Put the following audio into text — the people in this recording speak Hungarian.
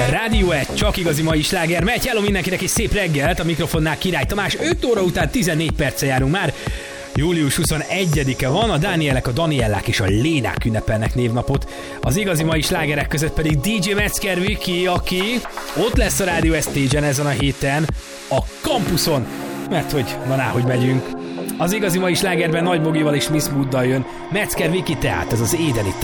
Rádió 1, csak igazi mai sláger megy. Hello mindenkinek és szép reggelt, a mikrofonnál Király Tamás. 5 óra után 14 perccel járunk már. Július 21-e van, a Dánielek, a Daniellák és a Lénák ünnepelnek névnapot. Az igazi mai slágerek között pedig DJ Metzger Viki, aki ott lesz a Rádió Stage-en ezen a héten, a kampuszon, mert hogy hogy megyünk. Az igazi mai slágerben Nagy Bogival és Miss Mooddal jön Metzger Viki, tehát ez az édeni